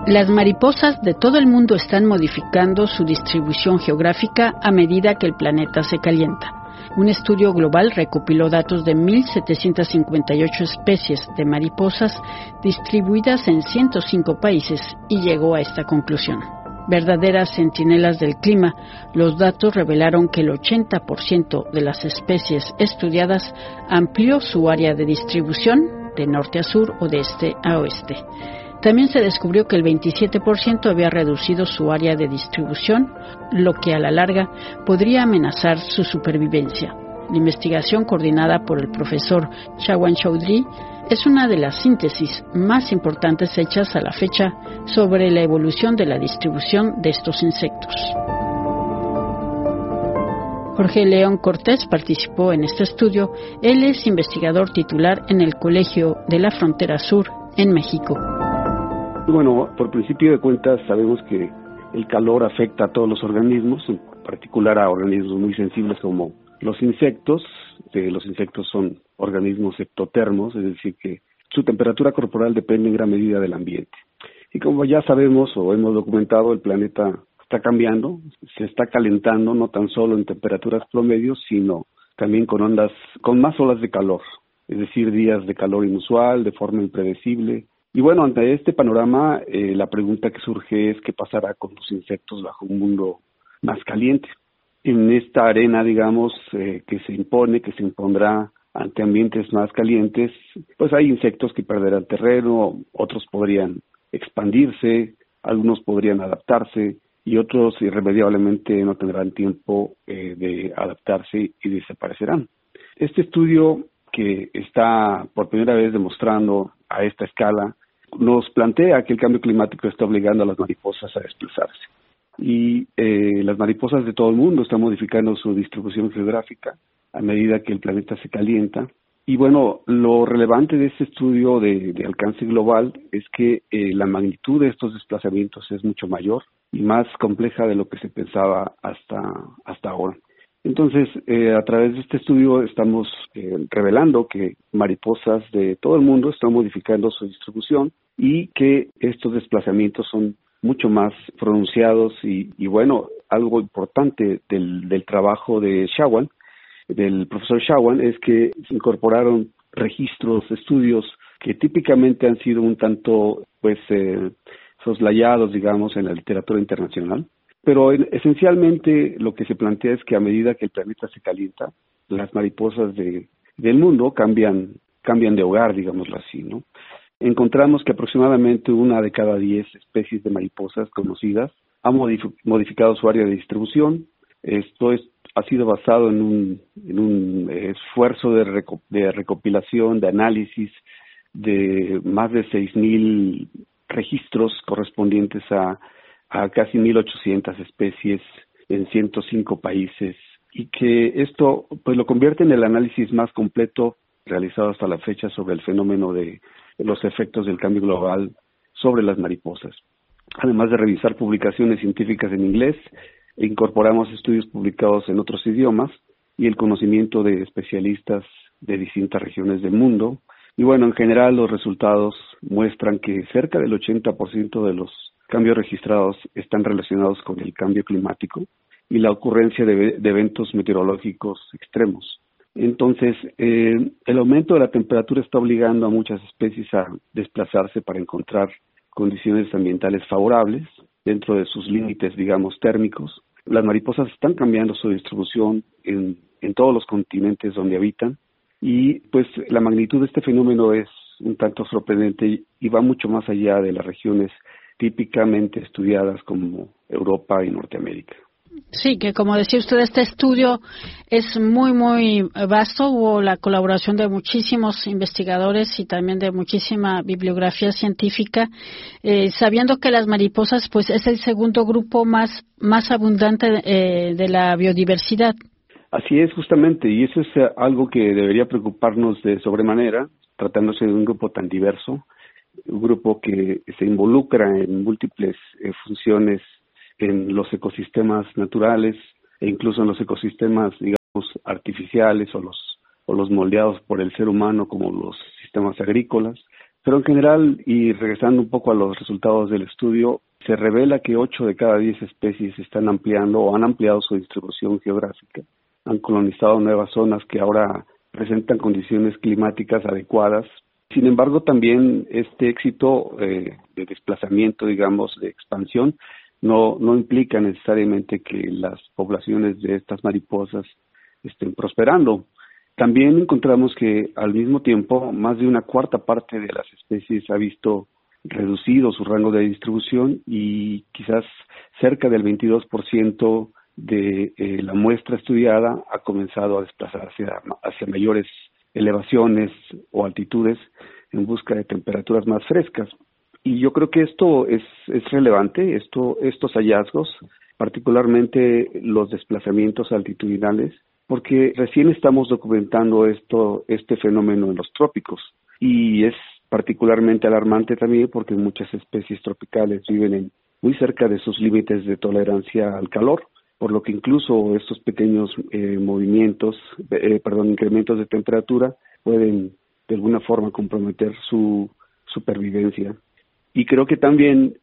Las mariposas de todo el mundo están modificando su distribución geográfica a medida que el planeta se calienta. Un estudio global recopiló datos de 1.758 especies de mariposas distribuidas en 105 países y llegó a esta conclusión. Verdaderas centinelas del clima, los datos revelaron que el 80% de las especies estudiadas amplió su área de distribución de norte a sur o de este a oeste. También se descubrió que el 27% había reducido su área de distribución, lo que a la larga podría amenazar su supervivencia. La investigación coordinada por el profesor Shawan Chowdhury es una de las síntesis más importantes hechas a la fecha sobre la evolución de la distribución de estos insectos. Jorge León Cortés participó en este estudio. Él es investigador titular en el Colegio de la Frontera Sur en México. Bueno, por principio de cuentas sabemos que el calor afecta a todos los organismos, en particular a organismos muy sensibles como los insectos. Los insectos son organismos ectotermos, es decir, que su temperatura corporal depende en gran medida del ambiente. Y como ya sabemos o hemos documentado, el planeta está cambiando, se está calentando no tan solo en temperaturas promedios, sino también con más olas de calor, es decir, días de calor inusual, de forma impredecible. Y bueno, ante este panorama, la pregunta que surge es qué pasará con los insectos bajo un mundo más caliente. En esta arena, digamos, que se impondrá ante ambientes más calientes, pues hay insectos que perderán terreno, otros podrían expandirse, algunos podrían adaptarse y otros irremediablemente no tendrán tiempo de adaptarse y desaparecerán. Este estudio, que está por primera vez demostrando a esta escala, nos plantea que el cambio climático está obligando a las mariposas a desplazarse. Y las mariposas de todo el mundo están modificando su distribución geográfica a medida que el planeta se calienta. Y bueno, lo relevante de este estudio de alcance global es que la magnitud de estos desplazamientos es mucho mayor y más compleja de lo que se pensaba hasta ahora. Entonces, a través de este estudio estamos revelando que mariposas de todo el mundo están modificando su distribución y que estos desplazamientos son mucho más pronunciados y bueno, algo importante del trabajo de Shawan, del profesor Shawan, es que se incorporaron registros, estudios que típicamente han sido un tanto soslayados, digamos, en la literatura internacional. Pero esencialmente lo que se plantea es que a medida que el planeta se calienta, las mariposas del mundo cambian de hogar, digámoslo así, ¿no? Encontramos que aproximadamente 1 de cada 10 especies de mariposas conocidas ha modificado su área de distribución. Esto ha sido basado en un esfuerzo de recopilación, de análisis de más de 6,000 registros correspondientes a casi 1,800 especies en 105 países, y que esto pues lo convierte en el análisis más completo realizado hasta la fecha sobre el fenómeno de los efectos del cambio global sobre las mariposas. Además de revisar publicaciones científicas en inglés, incorporamos estudios publicados en otros idiomas y el conocimiento de especialistas de distintas regiones del mundo. Y bueno, en general los resultados muestran que cerca del 80% de los cambios registrados están relacionados con el cambio climático y la ocurrencia de eventos meteorológicos extremos. Entonces, el aumento de la temperatura está obligando a muchas especies a desplazarse para encontrar condiciones ambientales favorables dentro de sus límites, digamos, térmicos. Las mariposas están cambiando su distribución en todos los continentes donde habitan y pues la magnitud de este fenómeno es un tanto sorprendente y va mucho más allá de las regiones típicamente estudiadas como Europa y Norteamérica. Sí, que como decía usted, este estudio es muy, muy vasto. Hubo la colaboración de muchísimos investigadores y también de muchísima bibliografía científica, sabiendo que las mariposas pues es el segundo grupo más abundante de la biodiversidad. Así es, justamente, y eso es algo que debería preocuparnos de sobremanera, tratándose de un grupo tan diverso, un grupo que se involucra en múltiples funciones en los ecosistemas naturales e incluso en los ecosistemas, digamos, artificiales o los moldeados por el ser humano, como los sistemas agrícolas, Pero en general, y regresando un poco a los resultados del estudio, se revela que 8 de cada 10 especies están ampliando o han ampliado su distribución geográfica. Han colonizado nuevas zonas que ahora presentan condiciones climáticas adecuadas. Sin embargo, también este éxito de desplazamiento, digamos, de expansión, no implica necesariamente que las poblaciones de estas mariposas estén prosperando. También encontramos que al mismo tiempo más de una cuarta parte de las especies ha visto reducido su rango de distribución y quizás cerca del 22% de la muestra estudiada ha comenzado a desplazarse hacia mayores elevaciones o altitudes en busca de temperaturas más frescas. Y yo creo que esto es relevante, estos hallazgos, particularmente los desplazamientos altitudinales, porque recién estamos documentando este fenómeno en los trópicos y es particularmente alarmante también porque muchas especies tropicales viven muy cerca de sus límites de tolerancia al calor, por lo que incluso estos pequeños incrementos de temperatura pueden de alguna forma comprometer su supervivencia. Y creo que también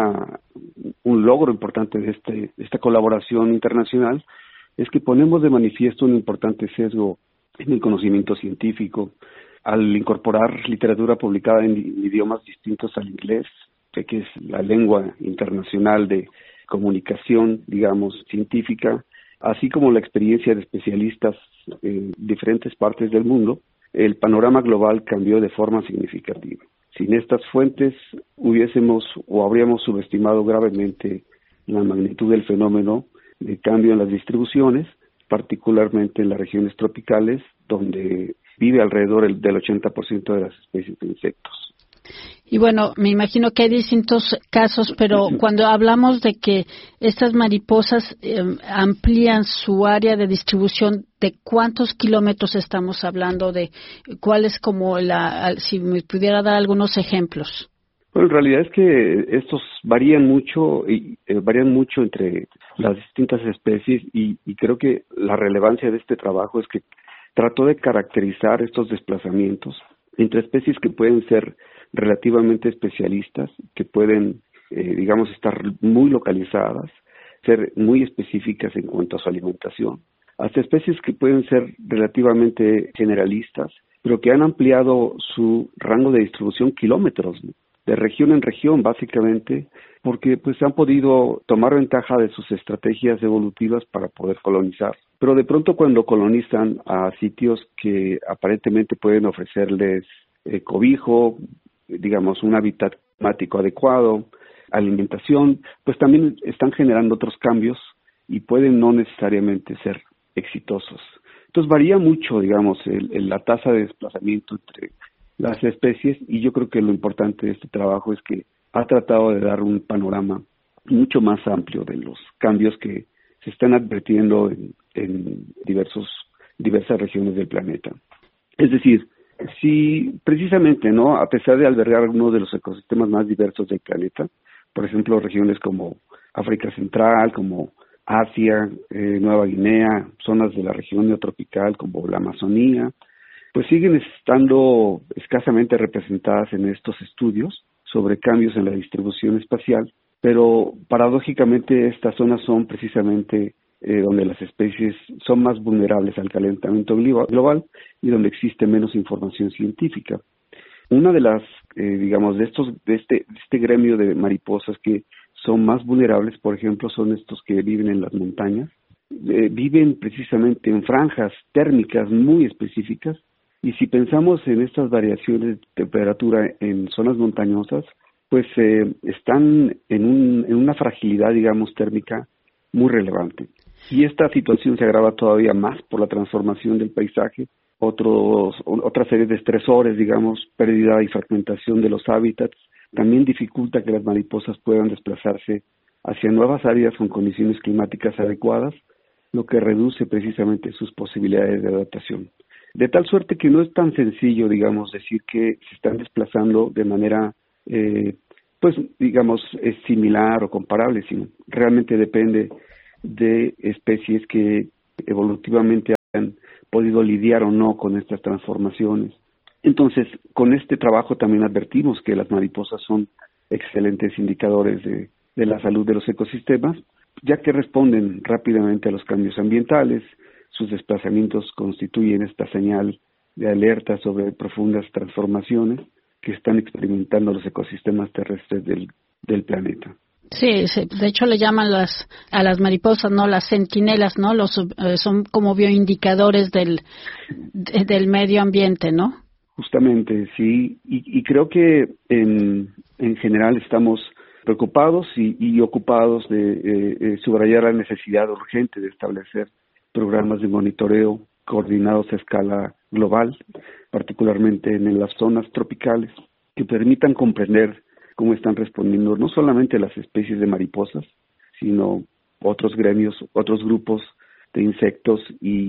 un logro importante de esta colaboración internacional es que ponemos de manifiesto un importante sesgo en el conocimiento científico al incorporar literatura publicada en idiomas distintos al inglés, que es la lengua internacional de comunicación, digamos, científica, así como la experiencia de especialistas en diferentes partes del mundo. El panorama global cambió de forma significativa. Sin estas fuentes habríamos subestimado gravemente la magnitud del fenómeno de cambio en las distribuciones, particularmente en las regiones tropicales, donde vive alrededor del 80% de las especies de insectos. Y bueno, me imagino que hay distintos casos, pero cuando hablamos de que estas mariposas amplían su área de distribución, ¿de cuántos kilómetros estamos hablando? ¿De cuál es si me pudiera dar algunos ejemplos? Bueno, en realidad es que estos varían mucho entre las distintas especies y creo que la relevancia de este trabajo es que trató de caracterizar estos desplazamientos entre especies que pueden ser relativamente especialistas, que pueden, estar muy localizadas, ser muy específicas en cuanto a su alimentación, hasta especies que pueden ser relativamente generalistas, pero que han ampliado su rango de distribución kilómetros, ¿no? De región en región, básicamente, porque pues han podido tomar ventaja de sus estrategias evolutivas para poder colonizar. Pero de pronto cuando colonizan a sitios que aparentemente pueden ofrecerles cobijo, digamos, un hábitat climático adecuado, alimentación, pues también están generando otros cambios y pueden no necesariamente ser exitosos. Entonces varía mucho, digamos, la tasa de desplazamiento entre las especies y yo creo que lo importante de este trabajo es que ha tratado de dar un panorama mucho más amplio de los cambios que se están advirtiendo en diversas regiones del planeta. Es decir, si precisamente, ¿no?, a pesar de albergar uno de los ecosistemas más diversos del planeta, por ejemplo, regiones como África Central, como Asia, Nueva Guinea, zonas de la región neotropical como la Amazonía, pues siguen estando escasamente representadas en estos estudios sobre cambios en la distribución espacial, pero paradójicamente estas zonas son precisamente donde las especies son más vulnerables al calentamiento global y donde existe menos información científica. Una de las, de este gremio de mariposas que son más vulnerables, por ejemplo, son estos que viven en las montañas. Viven precisamente en franjas térmicas muy específicas y si pensamos en estas variaciones de temperatura en zonas montañosas, pues están en una fragilidad, digamos, térmica muy relevante. Y esta situación se agrava todavía más por la transformación del paisaje, otra serie de estresores, digamos, pérdida y fragmentación de los hábitats, también dificulta que las mariposas puedan desplazarse hacia nuevas áreas con condiciones climáticas adecuadas, lo que reduce precisamente sus posibilidades de adaptación. De tal suerte que no es tan sencillo, digamos, decir que se están desplazando de manera, similar o comparable, sino realmente depende de especies que evolutivamente han podido lidiar o no con estas transformaciones. Entonces, con este trabajo también advertimos que las mariposas son excelentes indicadores de la salud de los ecosistemas, ya que responden rápidamente a los cambios ambientales. Sus desplazamientos constituyen esta señal de alerta sobre profundas transformaciones que están experimentando los ecosistemas terrestres del planeta. Sí, de hecho le llaman a las mariposas, ¿no? Las centinelas, ¿no? Son como bioindicadores del medio ambiente, ¿no? Justamente, sí, y creo que en general estamos preocupados y ocupados de subrayar la necesidad urgente de establecer programas de monitoreo coordinados a escala global, particularmente en las zonas tropicales, que permitan comprender cómo están respondiendo no solamente las especies de mariposas, sino otros gremios, otros grupos de insectos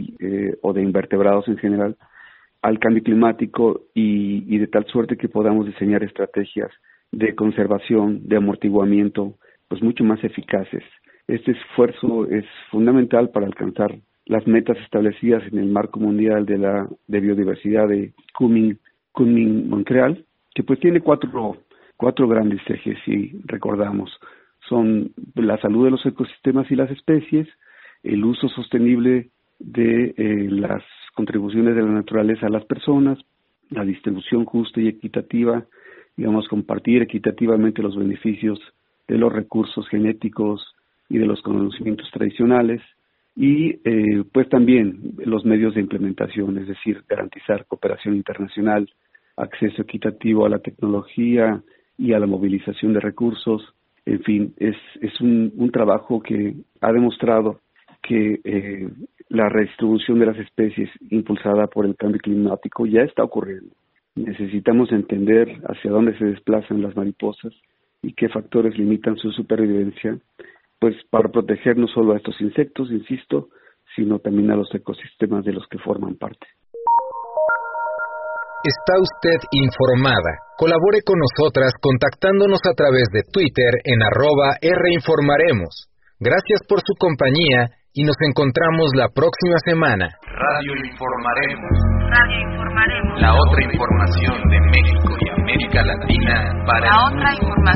o de invertebrados en general, al cambio climático y de tal suerte que podamos diseñar estrategias de conservación, de amortiguamiento, pues mucho más eficaces. Este esfuerzo es fundamental para alcanzar las establecidas en el Marco Mundial de Biodiversidad de Kunming-Montreal, que pues tiene cuatro grandes ejes, si recordamos. Son la salud de los ecosistemas y las especies, el uso sostenible de las contribuciones de la naturaleza a las personas, la distribución justa y equitativa, compartir equitativamente los beneficios de los recursos genéticos y de los conocimientos tradicionales, y pues también los medios de implementación, es decir, garantizar cooperación internacional, acceso equitativo a la tecnología y a la movilización de recursos. En fin, es un trabajo que ha demostrado que la redistribución de las especies impulsada por el cambio climático ya está ocurriendo. Necesitamos entender hacia dónde se desplazan las mariposas y qué factores limitan su supervivencia, pues para proteger no solo a estos insectos, insisto, sino también a los ecosistemas de los que forman parte. Está usted informada. Colabore con nosotras contactándonos a través de Twitter en @Rinformaremos. Gracias por su compañía y nos encontramos la próxima semana. Radio Informaremos. La otra información de México y América Latina para la otra información.